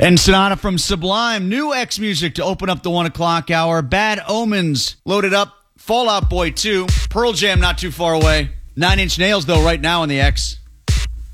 And Sonata from Sublime. New X music to open up the 1 o'clock hour. Bad Omens loaded up. Fall Out Boy 2. Pearl Jam not too far away. 9 Inch Nails, though, right now on the X.